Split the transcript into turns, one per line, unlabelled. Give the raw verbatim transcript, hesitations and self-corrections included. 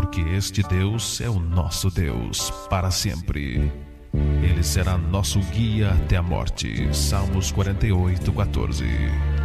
porque este Deus é o nosso Deus para sempre. Ele será nosso guia até a morte. Salmos quarenta e oito, quatorze.